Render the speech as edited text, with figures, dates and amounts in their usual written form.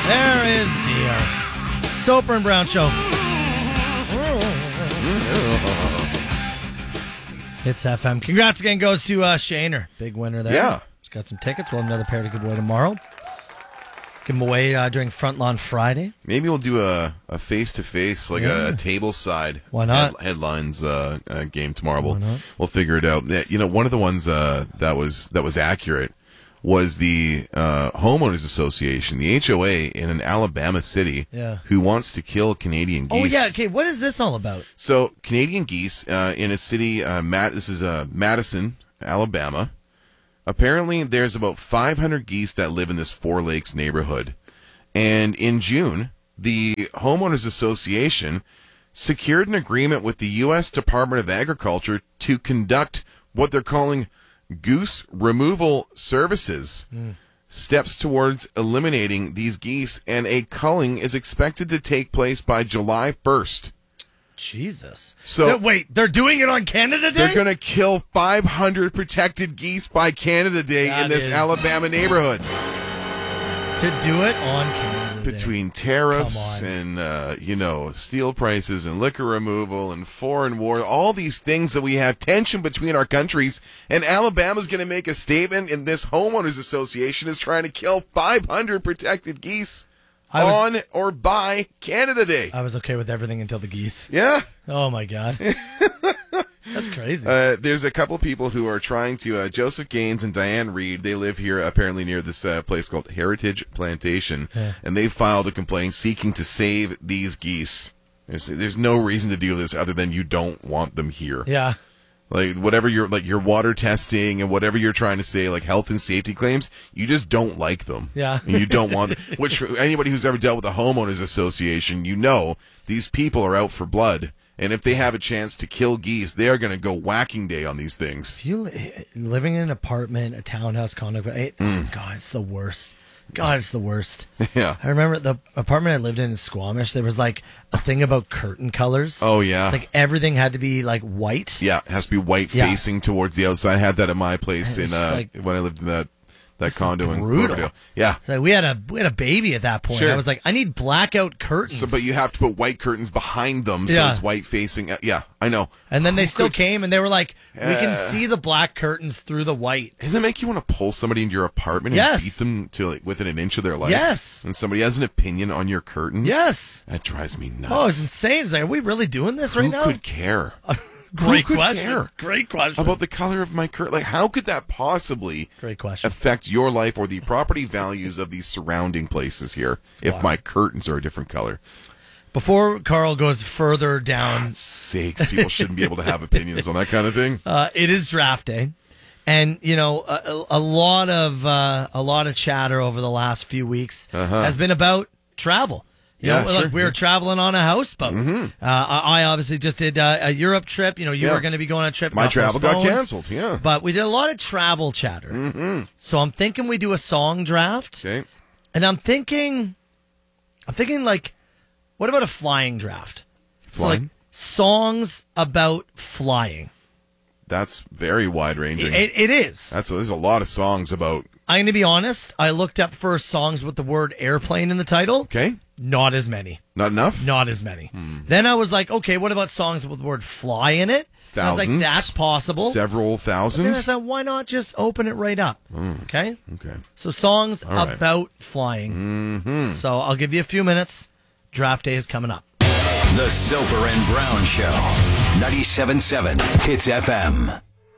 There is the Soper and Brown Show. It's FM. Congrats again goes to Shaner. Big winner there. Yeah. He's got some tickets. We'll have another pair to give away tomorrow. Give them away during Front Lawn Friday. Maybe we'll do a face-to-face, like a table-side Why not? headlines game tomorrow. Why not? We'll figure it out. You know, one of the ones that was accurate was the Homeowners Association, the HOA in an Alabama city, who wants to kill Canadian geese. Oh, yeah. Okay, what is this all about? So, Canadian geese in a city, this is Madison, Alabama. Apparently, there's about 500 geese that live in this Four Lakes neighborhood. And in June, the Homeowners Association secured an agreement with the U.S. Department of Agriculture to conduct what they're calling goose removal services. Steps towards eliminating these geese, and a culling is expected to take place by July 1st. Jesus. So wait, they're doing it on Canada Day? They're going to kill 500 protected geese by Canada Day in this Alabama neighborhood. To do it on Canada Day. Between tariffs and, steel prices and liquor removal and foreign war, all these things that we have tension between our countries, and Alabama's going to make a statement, and this Homeowners Association is trying to kill 500 protected geese on or by Canada Day. I was okay with everything until the geese. Yeah. Oh, my God. That's crazy. There's a couple people who are trying to, Joseph Gaines and Diane Reed, they live here apparently near this place called Heritage Plantation, and they filed a complaint seeking to save these geese. There's no reason to do this other than you don't want them here. Yeah. Like, whatever your water testing and whatever you're trying to say, like health and safety claims, you just don't like them. Yeah. And you don't want them. Which, anybody who's ever dealt with a homeowners association, you know these people are out for blood. And if they have a chance to kill geese, they are going to go whacking day on these things. If you living in an apartment, a townhouse, condo, God, it's the worst. God, it's the worst. Yeah. I remember the apartment I lived in Squamish, there was like a thing about curtain colors. Oh, yeah. It's like everything had to be like white. Yeah, it has to be white facing towards the outside. I had that at my place when I lived in that condo in Cloverdale. Yeah. Like we had a baby at that point. Sure. I was like, I need blackout curtains. So, but you have to put white curtains behind them so it's white facing. Yeah, I know. And then they still came and they were like, we can see the black curtains through the white. Does it make you want to pull somebody into your apartment and beat them to within an inch of their life? Yes. And somebody has an opinion on your curtains? Yes. That drives me nuts. Oh, it's insane. It's like, are we really doing this right now? Who could care? Great Who could question. care Great question. about the color of my curtain? Like, how could that possibly affect your life or the property values of these surrounding places here if my curtains are a different color? Before Carl goes further down... God's sakes, people shouldn't be able to have opinions on that kind of thing. It is draft day. And, you know, a lot of chatter over the last few weeks has been about travel. You know, sure. Like we were traveling on a houseboat. I obviously just did a Europe trip. You know, you were going to be going on a trip. My travel got canceled, But we did a lot of travel chatter. So I'm thinking we do a song draft. Okay. And I'm thinking like, what about a flying draft? Flying? So like songs about flying. That's very wide-ranging. It is. There's a lot of songs about... I'm going to be honest. I looked up first songs with the word airplane in the title. Okay. Not as many. Not enough? Not as many. Then I was like, okay, what about songs with the word fly in it? Thousands. I was like, that's possible. Several thousand. Then I said, why not just open it right up? Okay? Okay. So songs about flying. So I'll give you a few minutes. Draft day is coming up. The Soper and Brown Show. 97.7 Hits FM.